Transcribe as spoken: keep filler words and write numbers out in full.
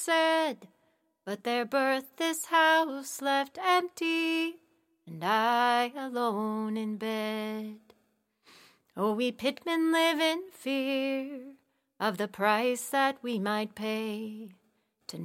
said, but their birth this house left empty, and I alone in bed. Oh, we pitmen live in fear of the price that we might pay